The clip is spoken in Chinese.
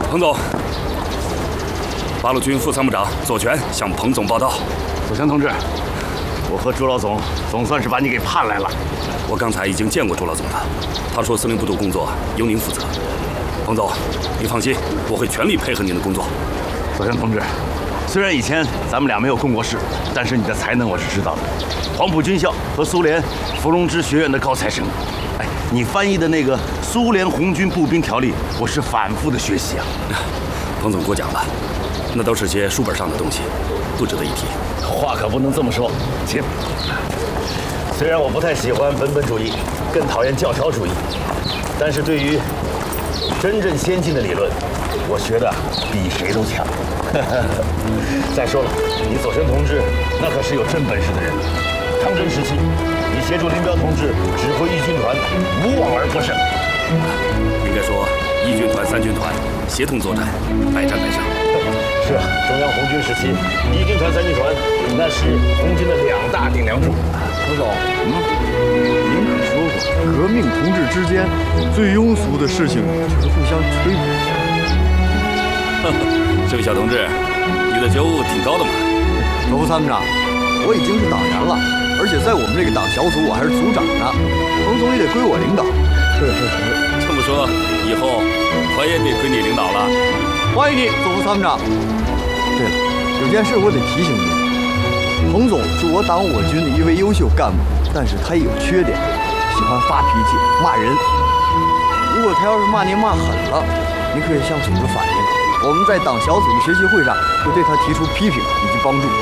彭总，八路军副参谋长左权向彭总报道。 左权同志，我和朱老总总算是把你给盼来了。 我刚才已经见过朱老总了，他说司令部的工作由您负责。彭总，您放心，我会全力配合您的工作。 左权同志，虽然以前咱们俩没有共过事，但是你的才能我是知道的。黄埔军校和苏联伏龙芝学院的高材生，哎，你翻译的那个苏联红军步兵条例，我是反复的学习啊。 彭总过奖了，那都是些书本上的东西，不值得一提。 话可不能这么说，请。虽然我不太喜欢本本主义，更讨厌教条主义，但是对于真正先进的理论，我学的比谁都强。再说了，你左权同志那可是有真本事的人。抗争时期，你协助林彪同志指挥一军团，无往而不胜。 应该说，一军团、三军团协同作战，百战百胜。 是啊，中央红军时期，一军团、三军团那是红军的2大顶梁柱。 彭总，您可说过，革命同志之间最庸俗的事情就是互相吹捧。 这位小同志，你的觉悟挺高的嘛。 左副参谋长，我已经是党员了，而且在我们这个党小组我还是组长呢。彭总也得归我领导。 这么说，以后我也得归你领导了。 欢迎你，左副参谋长。对了，有件事我得提醒您。彭总是我党我军的一位优秀干部，但是他也有缺点，喜欢发脾气、骂人。如果他要是骂您骂狠了，您可以向组织反映，我们在党小组的学习会上会对他提出批评以及帮助。